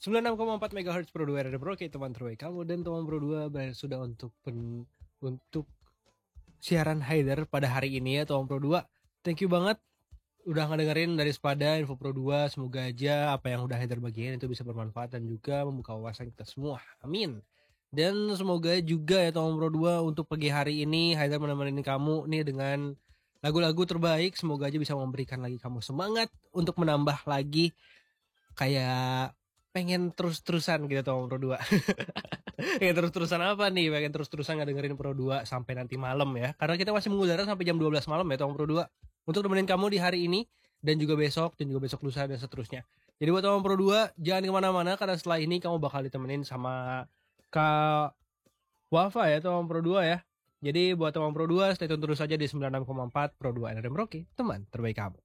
96,4 MHz Pro 2 RR Broke, teman terbaik kamu. Dan teman Pro 2 sudah untuk siaran Haidar pada hari ini ya teman Pro 2. Thank you banget udah ngedengerin dari Spada Info Pro 2. Semoga aja apa yang udah Haidar bagiin itu bisa bermanfaat dan juga membuka wawasan kita semua. Amin. Dan semoga juga ya teman Pro 2 untuk pagi hari ini Haidar menemani kamu nih dengan lagu-lagu terbaik. Semoga aja bisa memberikan lagi kamu semangat untuk menambah lagi kayak pengen terus-terusan gitu teman Pro 2. Pengen terus-terusan apa nih? Pengen terus-terusan ngedengerin Pro 2 sampai nanti malam ya. Karena kita masih mengudara sampai jam 12 malam ya teman Pro 2. Untuk temenin kamu di hari ini dan juga besok lusa dan seterusnya. Jadi buat teman Pro 2 jangan kemana-mana karena setelah ini kamu bakal ditemenin sama Kak Wafa ya teman Pro 2 ya. Jadi buat teman Pro 2 stay tune terus aja di 96,4 Pro 2 NRM Rocky, teman terbaik kamu.